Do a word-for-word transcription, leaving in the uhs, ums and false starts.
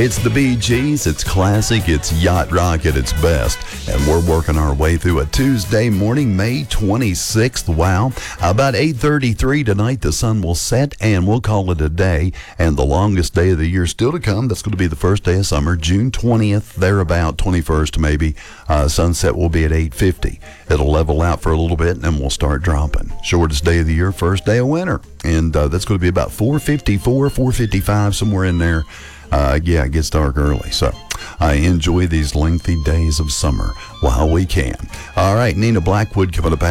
It's the Bee Gees. It's classic. It's yacht rock at its best. And we're working our way through a Tuesday morning, May twenty-sixth. Wow. About eight thirty-three tonight, the sun will set, and we'll call it a day. And the longest day of the year still to come. That's going to be the first day of summer, June twentieth, thereabout, twenty-first maybe. Uh, sunset will be at eight fifty. It'll level out for a little bit, and then we'll start dropping. Shortest day of the year, first day of winter. And uh, that's going to be about four fifty-four, four fifty-five, somewhere in there. Uh, yeah, it gets dark early, so I enjoy these lengthy days of summer while we can. All right, Nina Blackwood coming up.